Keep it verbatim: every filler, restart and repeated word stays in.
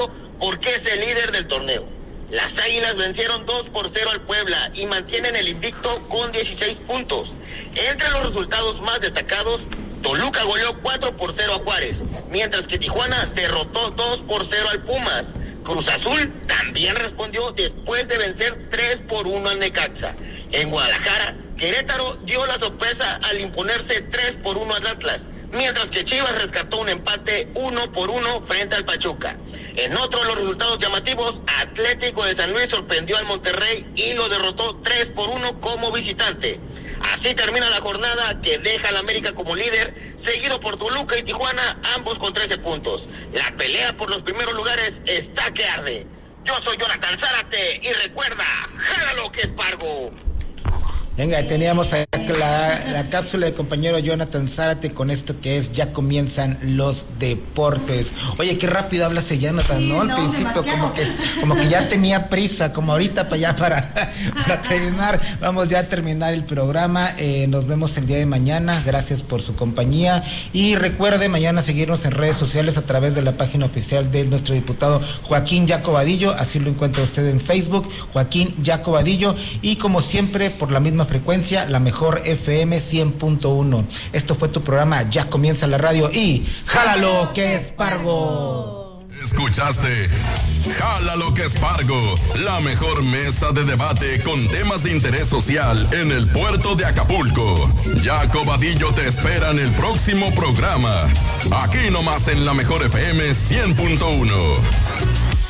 porque es el líder del torneo. Las Águilas vencieron dos por cero al Puebla y mantienen el invicto con dieciséis puntos. Entre los resultados más destacados, Toluca goleó cuatro por cero a Juárez, mientras que Tijuana derrotó dos por cero al Pumas. Cruz Azul también respondió después de vencer tres por uno al Necaxa. En Guadalajara, Querétaro dio la sorpresa al imponerse tres por uno al Atlas, mientras que Chivas rescató un empate uno por uno frente al Pachuca. En otro de los resultados llamativos, Atlético de San Luis sorprendió al Monterrey y lo derrotó tres por uno como visitante. Así termina la jornada que deja al América como líder, seguido por Toluca y Tijuana, ambos con trece puntos. La pelea por los primeros lugares está que arde. Yo soy Jonathan Zárate y recuerda, jálalo que es Pargo. Venga, teníamos la, la cápsula de compañero Jonathan Zárate con esto que es Ya Comienzan los Deportes. Oye, qué rápido habla ese Jonathan, sí, ¿no? Al no, principio como que, como que ya tenía prisa, como ahorita para allá para, para terminar. Vamos ya a terminar el programa. Eh, nos vemos el día de mañana. Gracias por su compañía. Y recuerde mañana seguirnos en redes sociales a través de la página oficial de nuestro diputado Joaquín Yaco Vadillo. Así lo encuentra usted en Facebook, Joaquín Yaco Vadillo. Y como siempre, por la misma frecuencia, la mejor F M cien punto uno. Esto fue tu programa Ya Comienza la Radio y ¡jálalo que es Pargo! Escuchaste Jálalo que es Pargo, la mejor mesa de debate con temas de interés social en el puerto de Acapulco. Yaco Vadillo te espera en el próximo programa, aquí nomás en la mejor F M cien punto uno.